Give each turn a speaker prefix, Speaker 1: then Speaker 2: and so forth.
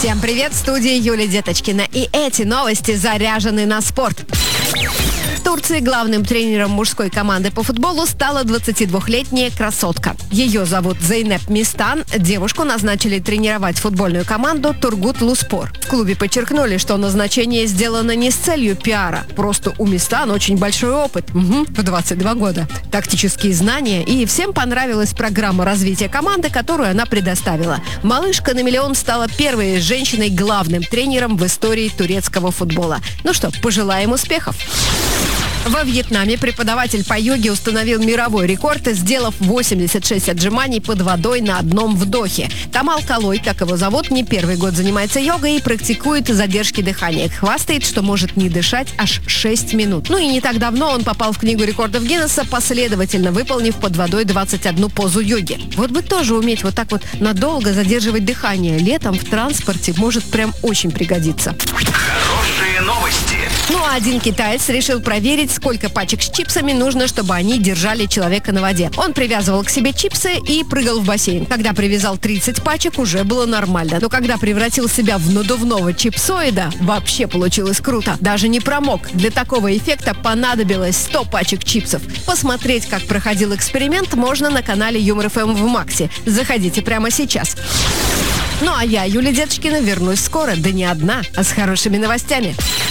Speaker 1: Всем привет, в студии Юлия Деточкина. И эти новости заряжены на спорт. В Турции главным тренером мужской команды по футболу стала 22-летняя красотка. Ее зовут Зейнеп Мистан. Девушку назначили тренировать футбольную команду Тургут Луспор. В клубе подчеркнули, что назначение сделано не с целью пиара. Просто у Мистан очень большой опыт. В 22 года. Тактические знания. И всем понравилась программа развития команды, которую она предоставила. Малышка на миллион стала первой женщиной главным тренером в истории турецкого футбола. Ну что, пожелаем успехов! Во Вьетнаме преподаватель по йоге установил мировой рекорд, сделав 86 отжиманий под водой на одном вдохе. Тамал Калой, так его зовут, не первый год занимается йогой и практикует задержки дыхания. Хвастает, что может не дышать аж 6 минут. Ну и не так давно он попал в книгу рекордов Гиннесса, последовательно выполнив под водой 21 позу йоги. Вот бы тоже уметь вот так вот надолго задерживать дыхание. Летом в транспорте может прям очень пригодиться.
Speaker 2: Хорошие новости.
Speaker 1: Ну а один китаец решил проверить, сколько пачек с чипсами нужно, чтобы они держали человека на воде. Он привязывал к себе чипсы и прыгал в бассейн. Когда привязал 30 пачек, уже было нормально. Но когда превратил себя в надувного чипсоида, вообще получилось круто. Даже не промок. Для такого эффекта понадобилось 100 пачек чипсов. Посмотреть, как проходил эксперимент, можно на канале Юмор ФМ в Максе. Заходите прямо сейчас. Ну а я, Юлия Деточкина, вернусь скоро. Да не одна, а с хорошими новостями.